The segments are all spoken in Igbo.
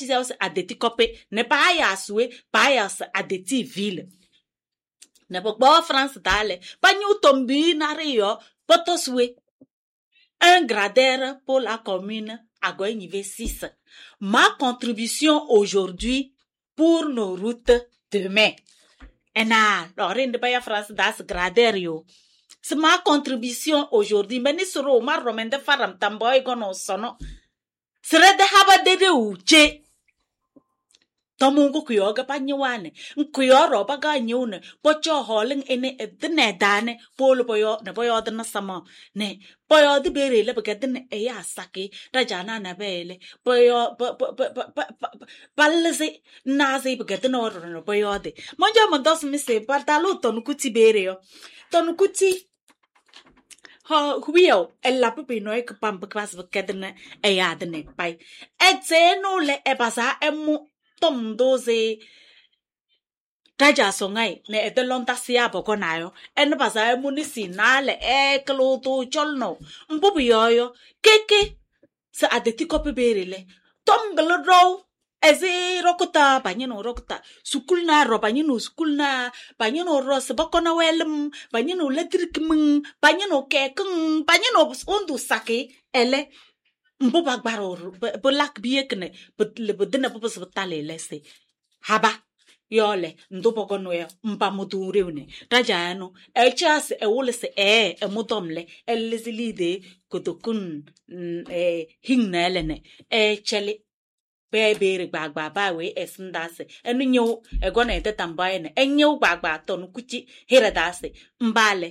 se adeti copé ne pas ya soué pas ya adeti ville ne pas France dale pas nous tomber na rio poto soué un gradaire pour la commune à niveau 6 ma contribution aujourd'hui pour nos routes demain ena lorin de pas France das gradaire yo. C'est ma contribution aujourd'hui. Mais ni soro ma romende faram tamboy gono sono. Sere de haba de uche. Tomungu kuyoga pa nyiwane. Nkuyoro pa ga nyune. Pocho holing ene edne dane. Polo boyo ne boyo de na sama. Ne boyo de bere le baga de eya sake. Rajana na bele. Boyo balse nazi baga de no boyo de. Monja mondos mi se partalo tonu kuti bere yo. Tonu kuti huio ella pupi noi che pam pas kedne e yadne pai e zeno le e basa e mu tom doze taja songai ne e de lonta sia boko nayo e ne basa e mu ni sinale e kloto cholno mpupi yoyo keke sa adeti kopi berele tom gloro ezi rokota banyino rokota sukulna ro banyino sukulna banyino ro sebakona welm banyino ledrikm banyino kekng banyino undu sake ele mbo bagbaro bolak biekne le bodena bo sebtale lese haba yole ndo bogono ya mpa mudurewne rajano echas e wolese e mudomle elizilide kodokun hingnelene chele bere gbagba ba we esndase enu nyu egona etetambaye ne enyu gbagba tonu kuchi heradase mbale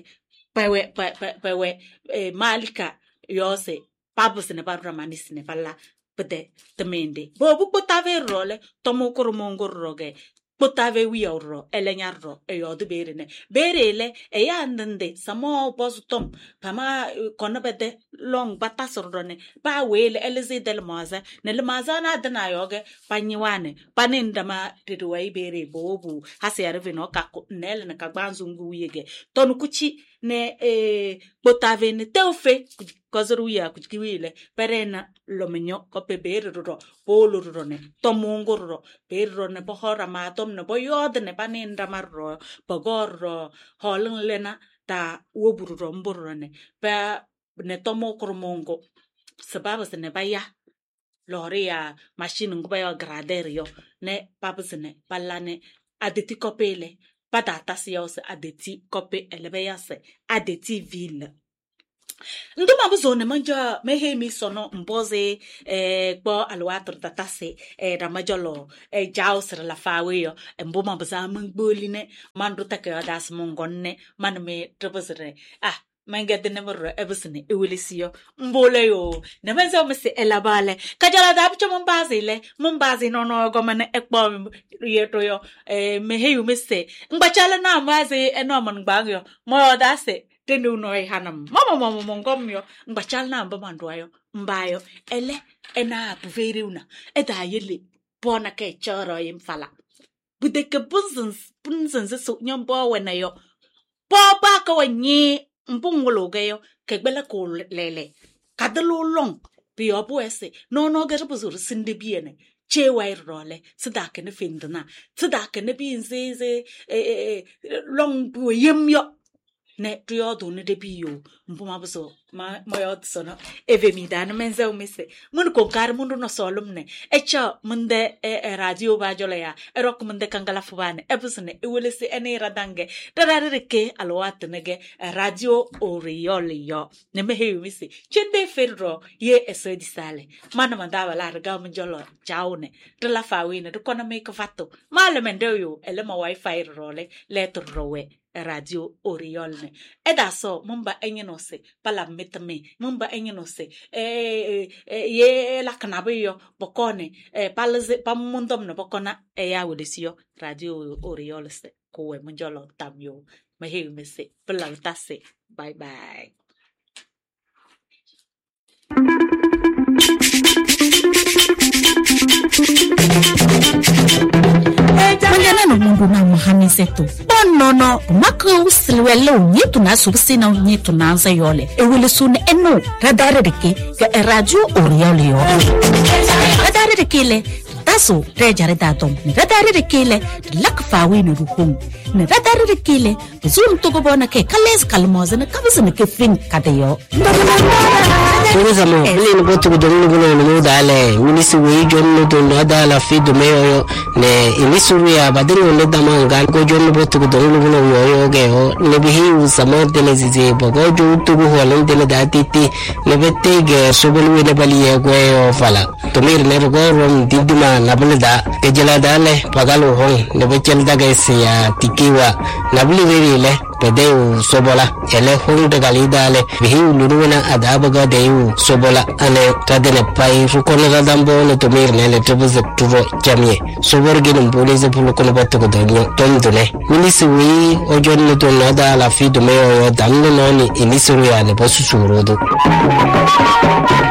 pewe malika yose pabus ne barra manis ne balla pede temende bo bu potave role tomo kormongo roge potave wi oro elenyarro e yodu berene berele e yandende samo bosutom pama konobede long batasorone ba wele eleze del maza ne le maza na dana yoge panyiwane paninda ma tidwai bere bobu hasiare no ka nele ne ka gbanzungu yege tonu kuchi ne potave ne teofe kozruya kuchiwile perena lomenyo ko pebere ro polo ro ne tomongo ro perro ne bohora ma tom ne boyod ne paninda marro pogorro holun lena ta woburu ro mboro ne pa ne tomo kromongo sababu se ne baya loria machine ngubaya grader yo ne papsene pallane adeti kopele patata sios adeti kope elebeyase adeti ville nduma buzone manja mehemi sono mboze gbo alwatr tatase ramajolo jausr la faweyo mboma baza mangboline mandu take das mongonne manme trebesre manga de nemoro ebusne ewelisiyo mbole yo nemenzo mse elabale kajala dabcho mombazi no gomane ekpo yeto yo meheyu mse ngbachala na amaze enomon gbangyo mo dase tenu no hanam mama mongomyo ngbachala na mbamandwayo mbayo ele ena buveriuna edayele bona ke choro yimfala budeke bunzens so nyombo wenayo popa ko nyi mpungolo geyo kegbele ko lele kadelo long pio boese no gere buzur sinde biene chewa irole sidake ne findna sidake ne binzeze long bu yemyo ne triodo ne debio mpuma buso moyot sono evemidana menza umise mun ko kar mun no solumne echa munde radio bajoleya erok munde kangala fubane ebusne ewelese ene radange darareke alwat nege radio oriolio ne mehe umise chende ferro ye esedisale mana mandava la rega munjolo chaune de la fawine de kona make fatto male mendeyo elema wifi role letro rowe radio oriolne edaso mumba enyenose pala metame mumba enyenose ye la kanabeyo bokone palze pamundom no bokona ya wedesio radio oriolse kowe munjolo tamyo mehe mese plantase bye bye. Mangana no mundu na muhamiseto bonono mako usriwele unyitu na subsina unyitu na anza yole ewele sune radare deke radio oriole yo radare deke le baso rejare da dom ne radare de kele lak fawi ne rukung ne radare de kele zum to go bona ke kales kalmoza ne kabisa ne ke fin kadayo Turisamo, bili botu kudongo no dale, minisi we jonno to no dala fi do meyo ne inisuru ya badingo ne damanga ko jonno botu kudongo no yo ge ho ne bihi usamo tele zize bogo jo tu go holen tele datiti ne bette ge sobelu ne bali ye go yo fala to mir ne go rom didima nabulda ke jela dale pagalo hon ne bechel daga ya tikiwa nabuli verile pedeu sobola ele hon de galidale bihi luruna adabaga deu sobola ane tadene pai fukone radambo ne to mir ne le tubuze turo jamie soborgi no police pulo kono batto ko donyo tondune minisi wi ojonno to nada la fi do meyo damno noni inisuru ya ne bosu surodo